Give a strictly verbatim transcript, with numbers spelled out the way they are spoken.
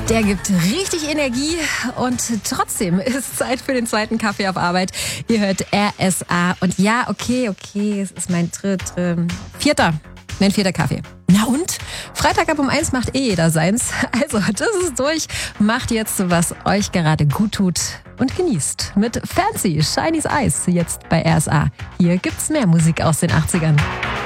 Der gibt richtig Energie und trotzdem ist es Zeit für den zweiten Kaffee auf Arbeit. Ihr hört R S A und ja, okay, okay, es ist mein dritt, ähm, vierter, mein vierter Kaffee. Na und? Freitag ab um eins macht eh jeder seins. Also, das ist durch. Macht jetzt, was euch gerade gut tut und genießt. Mit Fancy, Shiny's Eyes jetzt bei R S A. Hier gibt's mehr Musik aus den achtzigern.